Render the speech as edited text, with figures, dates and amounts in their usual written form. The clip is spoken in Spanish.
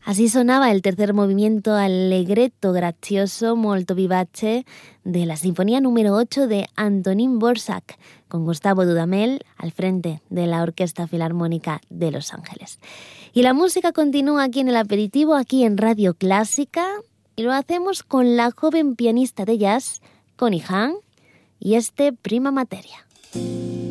Así sonaba el tercer movimiento allegretto grazioso molto vivace de la Sinfonía número 8 de Antonín Dvořák, con Gustavo Dudamel al frente de la Orquesta Filarmónica de Los Ángeles. Y la música continúa aquí en el aperitivo, aquí en Radio Clásica, y lo hacemos con la joven pianista de jazz, Connie Hahn, y este Prima Materia.